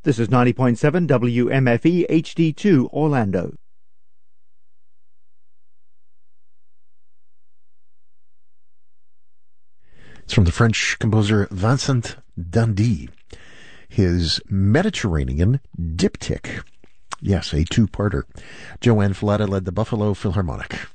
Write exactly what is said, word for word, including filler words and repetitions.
This is ninety point seven W M F E H D two Orlando. It's from the French composer Vincent Dandy. His Mediterranean Diptych. Yes, a two-parter. Joanne Falletta led the Buffalo Philharmonic.